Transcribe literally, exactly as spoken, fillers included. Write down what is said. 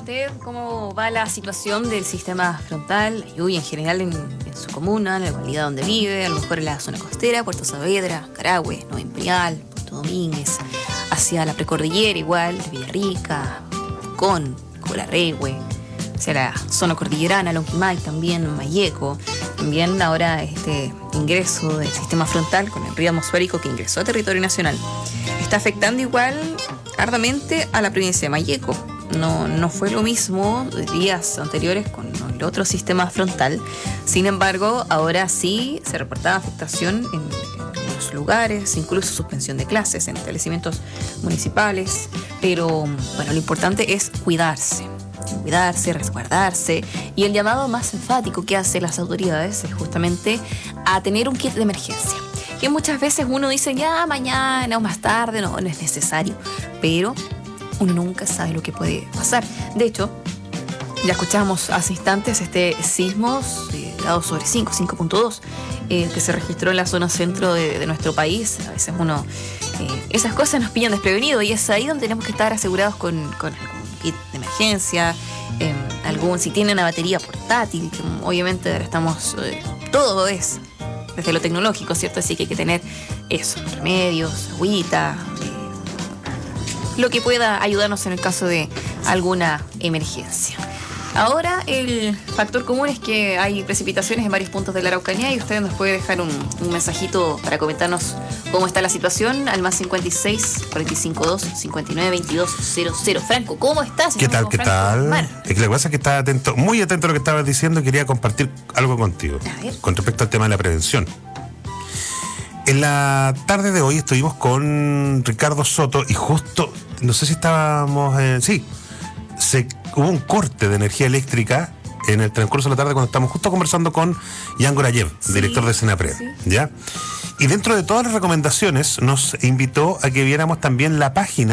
usted cómo va la situación del sistema frontal, la lluvia en general en, en su comuna, en la localidad donde vive, a lo mejor en la zona costera, Puerto Saavedra, Carahue, Nueva Imperial, Puerto Domínguez, hacia la precordillera igual, Villarrica, Con, Colarehue, hacia la zona cordillerana, Lonquimay también, Mayeco. También ahora este ingreso del sistema frontal con el río atmosférico que ingresó a territorio nacional está afectando igual arduamente a la provincia de Mayeco. No, no fue lo mismo días anteriores con el otro sistema frontal. Sin embargo, ahora sí se reportaba afectación en, en los lugares, incluso suspensión de clases en establecimientos municipales. Pero bueno, lo importante es cuidarse. Cuidarse, resguardarse, y el llamado más enfático que hacen las autoridades es justamente a tener un kit de emergencia, que muchas veces uno dice ya mañana o más tarde, no, no es necesario, pero uno nunca sabe lo que puede pasar. De hecho, ya escuchamos hace instantes este sismo eh, grado sobre cinco, cinco punto dos, eh, que se registró en la zona centro de, de nuestro país. A veces uno, eh, esas cosas nos pillan desprevenidos, y es ahí donde tenemos que estar asegurados con, con kit de emergencia, eh, algún, si tiene una batería portátil, que obviamente ahora estamos, eh, todo es desde lo tecnológico, ¿cierto? Así que hay que tener eso, remedios, agüita, eh, lo que pueda ayudarnos en el caso de alguna emergencia. Ahora el factor común es que hay precipitaciones en varios puntos de la Araucanía, y usted nos puede dejar un, un mensajito para comentarnos cómo está la situación al más cincuenta y seis, cuarenta y cinco dos, cincuenta y nueve, veintidós, cero cero. Franco, ¿cómo estás? ¿Qué tal? ¿Qué tal? Es que la cosa es que estaba atento, muy atento a lo que estabas diciendo, y quería compartir algo contigo con respecto al tema de la prevención. En la tarde de hoy estuvimos con Ricardo Soto y justo, no sé si estábamos en... Sí, se, hubo un corte de energía eléctrica en el transcurso de la tarde cuando estábamos justo conversando con Jan Gorayev, sí, director de Senapred, sí. ¿Ya? Y dentro de todas las recomendaciones nos invitó a que viéramos también la página